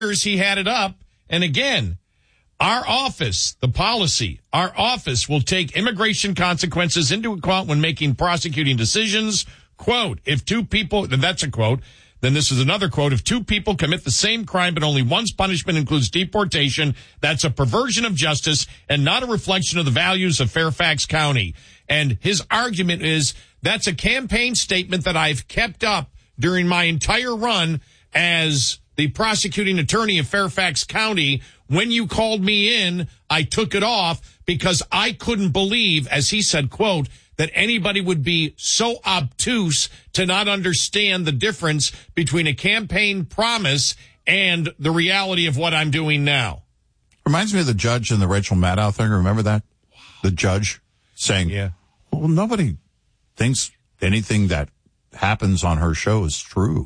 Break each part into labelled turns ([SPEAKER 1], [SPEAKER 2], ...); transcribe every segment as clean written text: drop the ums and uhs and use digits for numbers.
[SPEAKER 1] he had it up. And again, our office, the policy, our office will take immigration consequences into account when making prosecuting decisions. Quote, if two people, and that's a quote, then this is another quote, if two people commit the same crime but only one's punishment includes deportation, that's a perversion of justice and not a reflection of the values of Fairfax County. And his argument is that's a campaign statement that I've kept up during my entire run as the prosecuting attorney of Fairfax County. When you called me in, I took it off because I couldn't believe, as he said, quote, that anybody would be so obtuse to not understand the difference between a campaign promise and the reality of what I'm doing now.
[SPEAKER 2] Reminds me of the judge in the Rachel Maddow thing. Remember that? The judge saying, well, nobody thinks anything that happens on her show is true.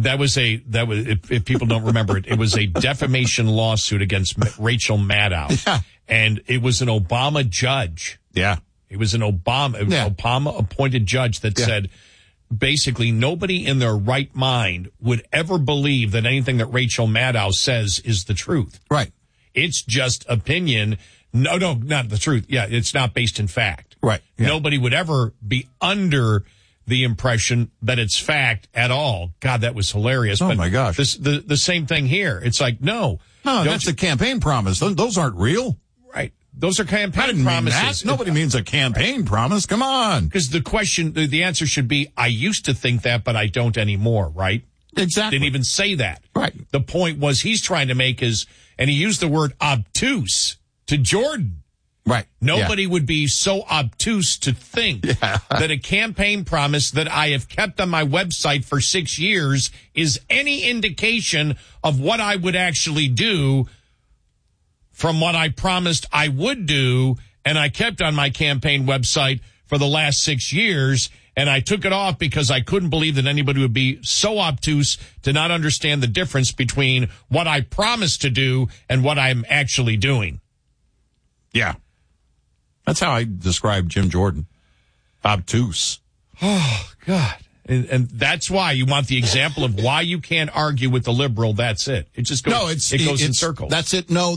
[SPEAKER 1] If people don't remember it, it was a defamation lawsuit against Rachel Maddow.
[SPEAKER 2] Yeah.
[SPEAKER 1] And it was an Obama judge.
[SPEAKER 2] Yeah.
[SPEAKER 1] It was an Obama appointed judge that said basically nobody in their right mind would ever believe that anything that Rachel Maddow says is the truth.
[SPEAKER 2] Right.
[SPEAKER 1] It's just opinion. No, not the truth. Yeah, it's not based in fact.
[SPEAKER 2] Right. Yeah.
[SPEAKER 1] Nobody would ever be under the impression that it's fact at all. God, that was hilarious.
[SPEAKER 2] Oh, my gosh.
[SPEAKER 1] The same thing here. It's like, no,
[SPEAKER 2] that's a campaign promise. Those aren't real.
[SPEAKER 1] Right. Those are campaign promises.
[SPEAKER 2] Nobody means a campaign promise. Come on.
[SPEAKER 1] Because the answer should be, I used to think that, but I don't anymore, right?
[SPEAKER 2] Exactly.
[SPEAKER 1] Didn't even say that.
[SPEAKER 2] Right.
[SPEAKER 1] The point was he's trying to make is, and he used the word obtuse to Jordan.
[SPEAKER 2] Right.
[SPEAKER 1] Nobody would be so obtuse to think that a campaign promise that I have kept on my website for 6 years is any indication of what I would actually do from what I promised I would do, and I kept on my campaign website for the last 6 years, and I took it off because I couldn't believe that anybody would be so obtuse to not understand the difference between what I promised to do and what I'm actually doing.
[SPEAKER 2] Yeah. That's how I describe Jim Jordan. Obtuse.
[SPEAKER 1] Oh, God. And that's why you want the example of why you can't argue with the liberal. That's it. It just goes, it goes in circles.
[SPEAKER 2] That's it. No,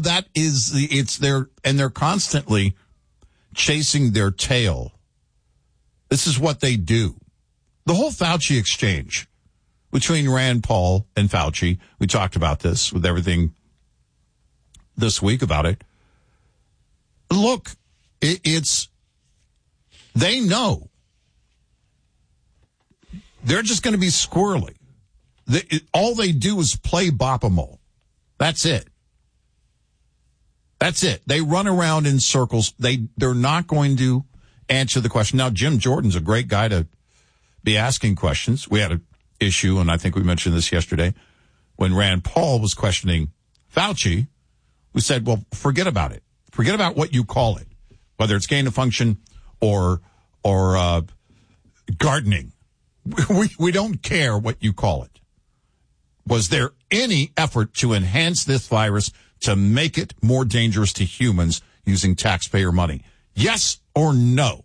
[SPEAKER 2] they're constantly chasing their tail. This is what they do. The whole Fauci exchange between Rand Paul and Fauci, we talked about this with everything this week about it. Look, they know. They're just going to be squirrely. All they do is play bop-a-mole. That's it. That's it. They run around in circles. They're not going to answer the question. Now, Jim Jordan's a great guy to be asking questions. We had an issue, and I think we mentioned this yesterday, when Rand Paul was questioning Fauci. We said, well, forget about it. Forget about what you call it, whether it's gain of function or gardening. We don't care what you call it. Was there any effort to enhance this virus to make it more dangerous to humans using taxpayer money? Yes or no?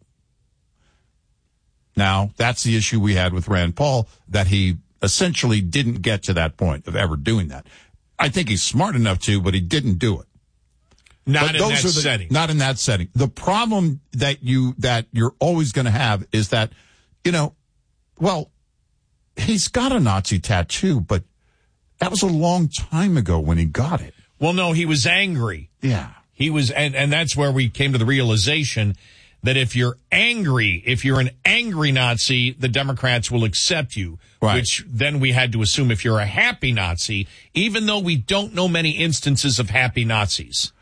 [SPEAKER 2] Now, that's the issue we had with Rand Paul, that he essentially didn't get to that point of ever doing that. I think he's smart enough to, but he didn't do it.
[SPEAKER 1] Not in that setting.
[SPEAKER 2] Not in that setting. The problem that you're always going to have is that, well, he's got a Nazi tattoo, but that was a long time ago when he got it.
[SPEAKER 1] Well, no, he was angry.
[SPEAKER 2] Yeah.
[SPEAKER 1] He was, and that's where we came to the realization that if you're angry, if you're an angry Nazi, the Democrats will accept you. Right. Which then we had to assume if you're a happy Nazi, even though we don't know many instances of happy Nazis.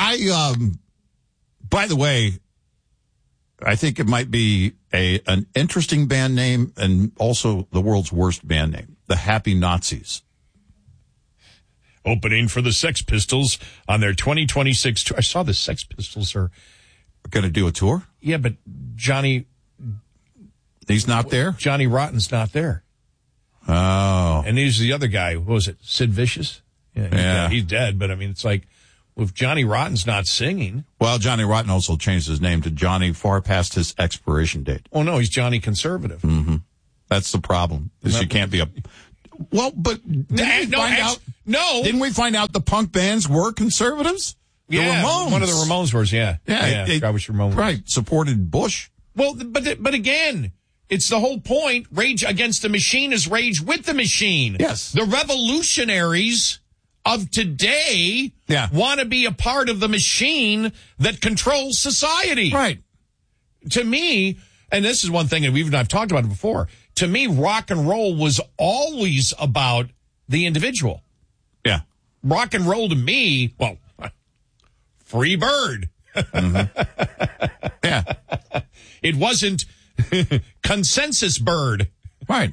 [SPEAKER 2] By the way, I think it might be an interesting band name and also the world's worst band name, the Happy Nazis.
[SPEAKER 1] Opening for the Sex Pistols on their 2026 tour. I saw the Sex Pistols are
[SPEAKER 2] going to do a tour.
[SPEAKER 1] Yeah, but Johnny,
[SPEAKER 2] he's not there.
[SPEAKER 1] Johnny Rotten's not there.
[SPEAKER 2] Oh,
[SPEAKER 1] and he's the other guy. What was it? Sid Vicious? Yeah, he's dead. But I mean, it's like, well, if Johnny Rotten's not singing.
[SPEAKER 2] Well, Johnny Rotten also changed his name to Johnny far past his expiration date.
[SPEAKER 1] Oh no, he's Johnny Conservative.
[SPEAKER 2] Mm-hmm. That's the problem. Is you can't be Well, but didn't we find out the punk bands were conservatives? The Ramones.
[SPEAKER 1] One of the Ramones was, yeah. Travis Ramone.
[SPEAKER 2] Right, supported Bush.
[SPEAKER 1] Well, but again, it's the whole point. Rage Against the Machine is rage with the machine.
[SPEAKER 2] Yes.
[SPEAKER 1] The revolutionaries of today want to be a part of the machine that controls society.
[SPEAKER 2] Right.
[SPEAKER 1] To me, and this is one thing, and I've talked about it before, to me, rock and roll was always about the individual.
[SPEAKER 2] Yeah.
[SPEAKER 1] Rock and roll to me, well, free bird.
[SPEAKER 2] Mm-hmm. Yeah.
[SPEAKER 1] It wasn't consensus bird.
[SPEAKER 2] Right.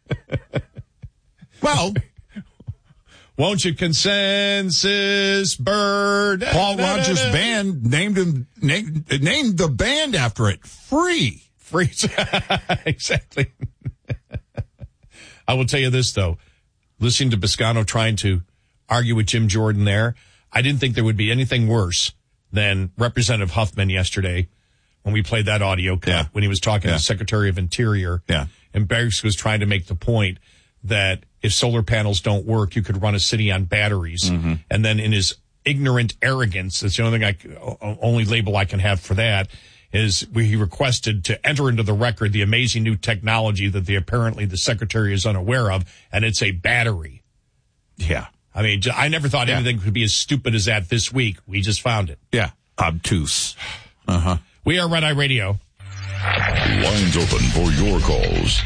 [SPEAKER 2] Well,
[SPEAKER 1] won't you consensus bird?
[SPEAKER 2] Paul Rogers' band named the band after it. Free.
[SPEAKER 1] Exactly. I will tell you this, though. Listening to Biscano trying to argue with Jim Jordan there, I didn't think there would be anything worse than Representative Huffman yesterday when we played that audio clip when he was talking to the Secretary of Interior.
[SPEAKER 2] Yeah.
[SPEAKER 1] And Barracks was trying to make the point that if solar panels don't work, you could run a city on batteries. Mm-hmm. And then in his ignorant arrogance, that's the only label I can have for that, is he requested to enter into the record the amazing new technology that apparently the Secretary is unaware of, and it's a battery.
[SPEAKER 2] Yeah.
[SPEAKER 1] I mean, I never thought anything could be as stupid as that this week. We just found it.
[SPEAKER 2] Yeah. Obtuse. Uh-huh.
[SPEAKER 1] We are Red Eye Radio.
[SPEAKER 3] Lines open for your calls.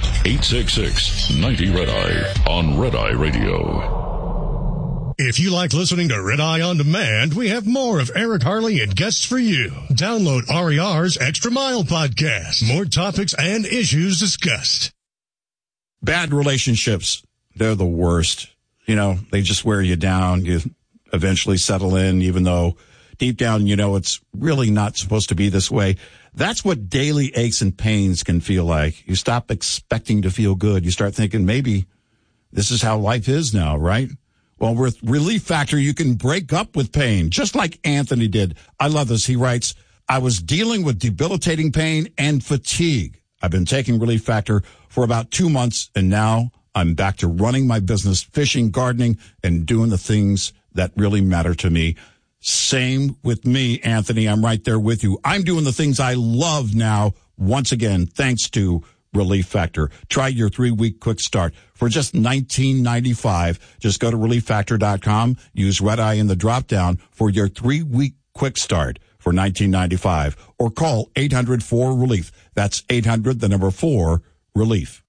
[SPEAKER 3] 866-90-RED-EYE on Red Eye Radio.
[SPEAKER 4] If you like listening to Red Eye On Demand, we have more of Eric Harley and guests for you. Download RER's Extra Mile podcast. More topics and issues discussed.
[SPEAKER 2] Bad relationships, they're the worst. You know, they just wear you down. You eventually settle in, even though deep down, you know, it's really not supposed to be this way. That's what daily aches and pains can feel like. You stop expecting to feel good. You start thinking maybe this is how life is now, right? Well, with Relief Factor, you can break up with pain, just like Anthony did. I love this. He writes, I was dealing with debilitating pain and fatigue. I've been taking Relief Factor for about 2 months, and now I'm back to running my business, fishing, gardening, and doing the things that really matter to me. Same with me, Anthony. I'm right there with you. I'm doing the things I love now, once again, thanks to Relief Factor. Try your 3-week quick start for just $19.95. Just go to ReliefFactor.com. Use Red Eye in the drop-down for your 3-week quick start for $19.95. Or call 800-4-RELIEF. That's 800-4-RELIEF.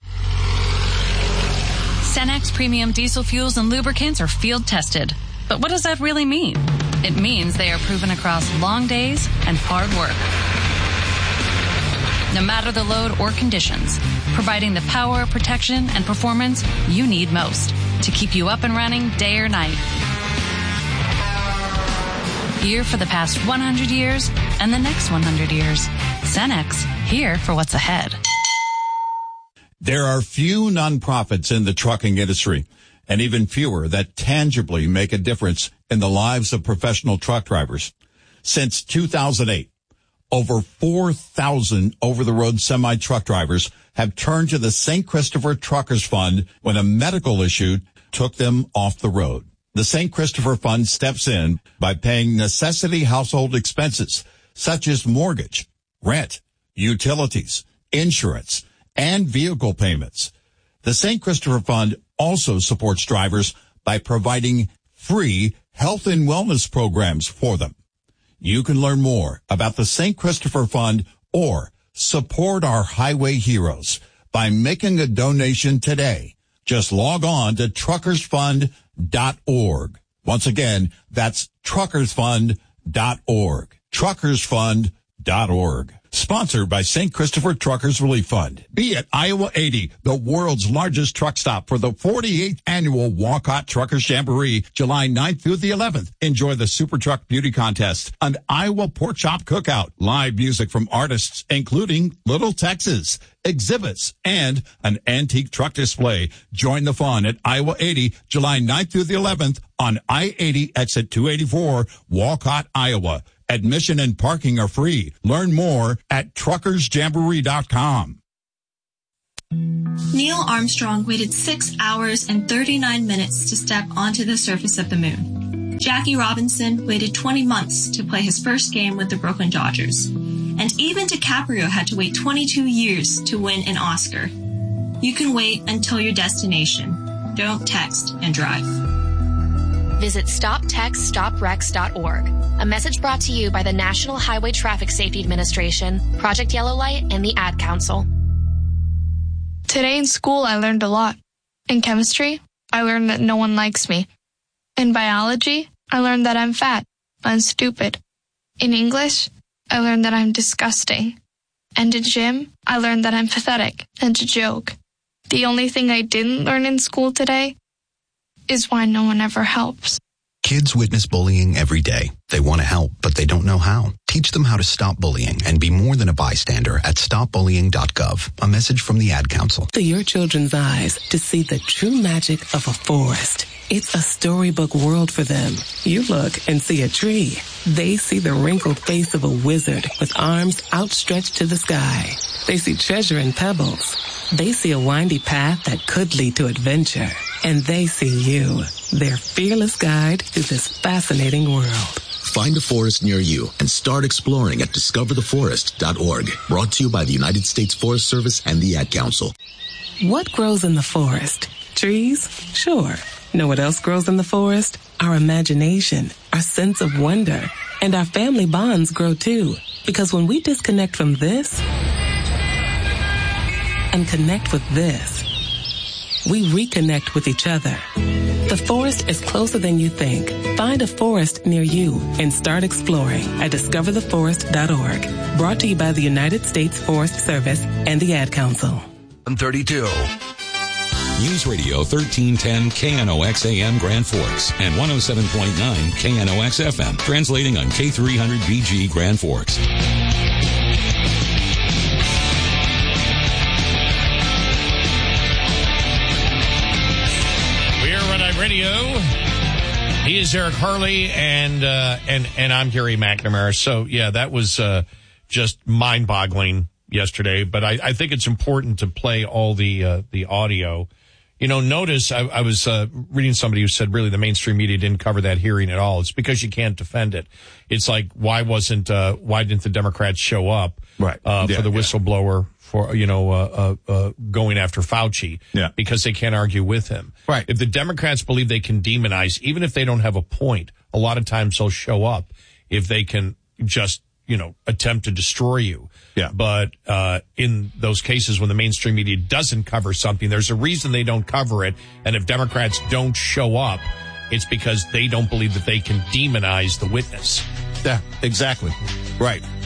[SPEAKER 5] Cenex Premium Diesel Fuels and Lubricants are field tested. But what does that really mean? It means they are proven across long days and hard work. No matter the load or conditions, providing the power, protection, and performance you need most to keep you up and running day or night. Here for the past 100 years and the next 100 years. Cenex, here for what's ahead.
[SPEAKER 2] There are few nonprofits in the trucking industry, and even fewer that tangibly make a difference in the lives of professional truck drivers. Since 2008, over 4,000 over-the-road semi-truck drivers have turned to the St. Christopher Truckers Fund when a medical issue took them off the road. The St. Christopher Fund steps in by paying necessity household expenses such as mortgage, rent, utilities, insurance, and vehicle payments. The St. Christopher Fund also supports drivers by providing free health and wellness programs for them. You can learn more about the St. Christopher Fund or support our highway heroes by making a donation today. Just log on to truckersfund.org. Once again, that's truckersfund.org. Truckersfund.org. Sponsored by St. Christopher Truckers Relief Fund. Be at Iowa 80, the world's largest truck stop for the 48th annual Walcott Truckers Jamboree, July 9th through the 11th. Enjoy the Super Truck Beauty Contest, an Iowa Pork Chop Cookout, live music from artists including Little Texas, exhibits, and an antique truck display. Join the fun at Iowa 80, July 9th through the 11th on I-80 exit 284, Walcott, Iowa. Admission and parking are free. Learn more at truckersjamboree.com.
[SPEAKER 6] Neil Armstrong waited 6 hours and 39 minutes to step onto the surface of the moon. Jackie Robinson waited 20 months to play his first game with the Brooklyn Dodgers. And even DiCaprio had to wait 22 years to win an Oscar. You can wait until your destination. Don't text and drive.
[SPEAKER 7] Visit StopTextStopWrecks.org. A message brought to you by the National Highway Traffic Safety Administration, Project Yellow Light, and the Ad Council.
[SPEAKER 8] Today in school, I learned a lot. In chemistry, I learned that no one likes me. In biology, I learned that I'm fat and stupid. In English, I learned that I'm disgusting. And in gym, I learned that I'm pathetic and a joke. The only thing I didn't learn in school today is why no one ever helps.
[SPEAKER 9] Kids witness bullying every day. They want to help, but they don't know how. Teach them how to stop bullying and be more than a bystander at stopbullying.gov. A message from the Ad Council.
[SPEAKER 10] To your children's eyes to see the true magic of a forest. It's a storybook world for them. You look and see a tree. They see the wrinkled face of a wizard with arms outstretched to the sky. They see treasure in pebbles. They see a windy path that could lead to adventure. And they see you, their fearless guide through this fascinating world.
[SPEAKER 11] Find a forest near you and start exploring at discovertheforest.org. Brought to you by the United States Forest Service and the Ad Council.
[SPEAKER 10] What grows in the forest? Trees? Sure. Know what else grows in the forest? Our imagination, our sense of wonder, and our family bonds grow too. Because when we disconnect from this and connect with this, we reconnect with each other. The forest is closer than you think. Find a forest near you and start exploring at discovertheforest.org. Brought to you by the United States Forest Service and the Ad Council.
[SPEAKER 12] 32.
[SPEAKER 13] News Radio 1310 KNOX AM Grand Forks and 107.9 KNOX FM. Translating on K300BG Grand Forks.
[SPEAKER 1] Radio. He is Eric Harley, and I'm Gary McNamara. So yeah, that was just mind-boggling yesterday. But I think it's important to play all the audio. You know, notice I was reading somebody who said really the mainstream media didn't cover that hearing at all. It's because you can't defend it. It's like why didn't the Democrats show up for the whistleblower? For, going after Fauci. Yeah. Because they can't argue with him.
[SPEAKER 2] Right.
[SPEAKER 1] If the Democrats believe they can demonize, even if they don't have a point, a lot of times they'll show up if they can just, attempt to destroy you.
[SPEAKER 2] Yeah.
[SPEAKER 1] But, in those cases when the mainstream media doesn't cover something, there's a reason they don't cover it. And if Democrats don't show up, it's because they don't believe that they can demonize the witness.
[SPEAKER 2] Yeah, exactly. Right.